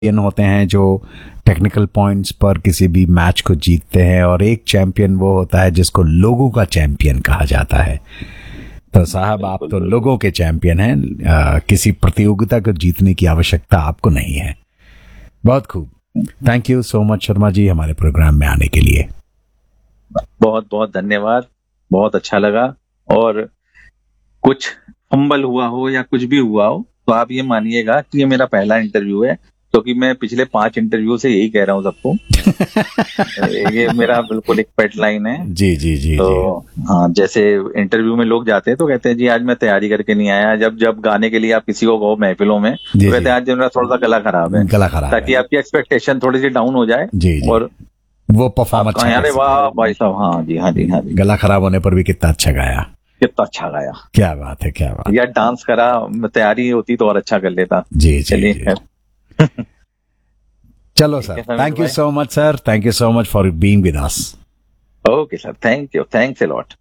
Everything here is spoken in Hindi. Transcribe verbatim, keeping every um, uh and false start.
चैंपियन होते हैं जो टेक्निकल पॉइंट्स पर किसी भी मैच को जीतते हैं, और एक चैंपियन वो होता है जिसको लोगों का चैंपियन कहा जाता है। तो साहब आप तो लोगों के चैंपियन हैं, आ, किसी प्रतियोगिता को जीतने की आवश्यकता आपको नहीं है। बहुत खूब, thank you so much Sharma ji हमारे प्रोग्राम में आने के लिए। बहुत बहुत धन्यवाद, बहुत अच्छा लगा। और कुछ फंबल हुआ हो या कुछ भी हुआ हो तो आप ये मानिएगा कि ये मेरा पहला इंटरव्यू है, क्योंकि मैं पिछले पांच इंटरव्यू से यही कह रहा हूँ सबको। ये मेरा बिल्कुल एक पेट लाइन है। जी जी जी तो जी। हाँ, जैसे इंटरव्यू में लोग जाते हैं तो कहते हैं जी आज मैं तैयारी करके नहीं आया। जब जब गाने के लिए आप किसी को कहो महफिलों में जी, तो कहते जी। हैं आज मेरा थोड़ा सा गला खराब है, गला खराब ताकि है। आपकी एक्सपेक्टेशन थोड़ी सी डाउन हो जाए। जी जी, और वो परफॉर्म आप अच्छा कहें कर अरे सके। वाह भाई साहब, हाँ जी हाँ जी हाँ जी, गला खराब होने पर भी कितना अच्छा गाया, कितना अच्छा गाया, क्या बात है, क्या बात। या डांस करा, तैयारी होती तो और अच्छा कर लेता। जी जी चलिए जी। खैर। चलो ठीक है सर, समीर थैंक यू भाई। So much sir, thank you so much for being with us. Okay sir, thank you, thanks a lot.